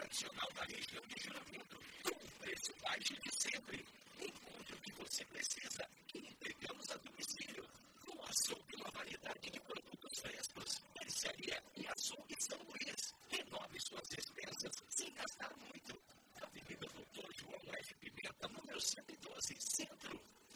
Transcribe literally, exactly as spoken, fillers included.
tradicional da região de Juramentos, com o preço baixo de sempre.